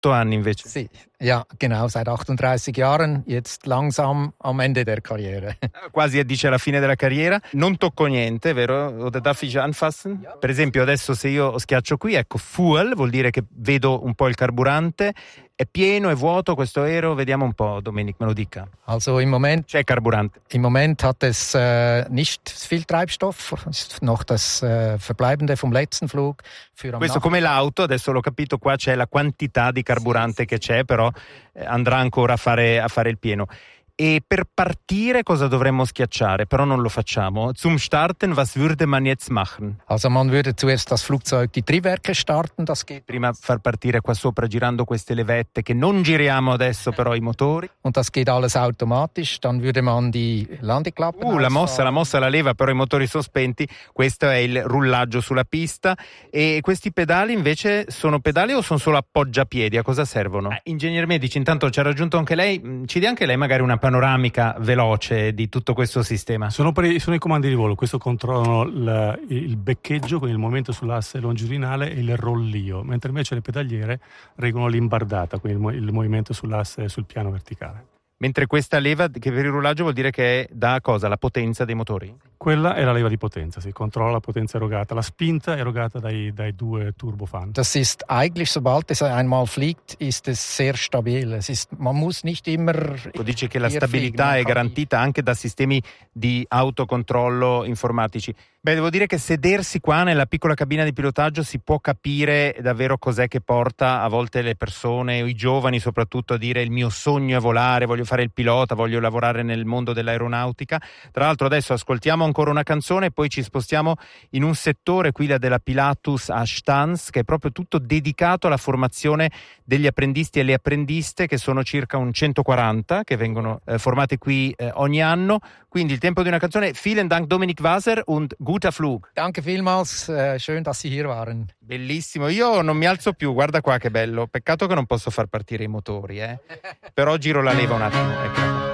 38 anni invece. Sì, ja, genau, seit 38 Jahren, jetzt langsam am Ende der Karriere. Quasi dice alla fine della carriera. Non tocco niente, vero? Oder darf ich anfassen? Per esempio adesso se io schiaccio qui, ecco, fuel, vuol dire che vedo un po' il carburante. È pieno, è vuoto questo aereo? Vediamo un po', Domenic, me lo dica. Also im Moment... C'è carburante? Im Moment hat es nicht viel Treibstoff, ist noch das Verbleibende vom letzten Flug. Questo come l'auto, adesso l'ho capito, qua c'è la quantità di carburante che c'è, però andrà ancora a fare il pieno. E per partire cosa dovremmo schiacciare? Però non lo facciamo. Zum Starten, was würde man jetzt machen? Also man würde zuerst das Flugzeug, die Triebwerke starten, das geht. Prima far partire qua sopra girando queste levette che non giriamo adesso però i motori. Und das geht alles automatisch, dann würde man die Landeklappen la mossa la leva, però i motori sono spenti. Questo è il rullaggio sulla pista. E questi pedali invece sono pedali o sono solo appoggiapiedi? A cosa servono? Ingegner Medici, intanto ci ha raggiunto anche lei. Ci dia anche lei magari una panoramica veloce di tutto questo sistema. Sono i comandi di volo. Questo controllano il beccheggio con il movimento sull'asse longitudinale e il rollio, mentre invece le pedaliere regolano l'imbardata, quindi il movimento sull'asse e sul piano verticale. Mentre questa leva che per il rullaggio vuol dire che dà cosa? La potenza dei motori? Quella è la leva di potenza, si controlla la potenza erogata, la spinta erogata dai due turbofan. Das ist eigentlich, sobald es einmal fliegt, ist es sehr stabil. Man muss nicht immer... Dice che la stabilità è garantita anche da sistemi di autocontrollo informatici. Beh, devo dire che sedersi qua nella piccola cabina di pilotaggio si può capire davvero cos'è che porta a volte le persone, o i giovani soprattutto, a dire il mio sogno è volare, voglio fare il pilota, voglio lavorare nel mondo dell'aeronautica. Tra l'altro adesso ascoltiamo ancora una canzone e poi ci spostiamo in un settore, qui della Pilatus a Stans, che è proprio tutto dedicato alla formazione degli apprendisti e le apprendiste, che sono circa un 140 che vengono formati qui ogni anno. Quindi il tempo di una canzone. Vielen Dank Domenic Waser und guter Flug. Danke vielmals, schön, dass Sie hier waren. Bellissimo, io non mi alzo più, guarda qua che bello. Peccato che non posso far partire i motori, però giro la leva un attimo, ecco.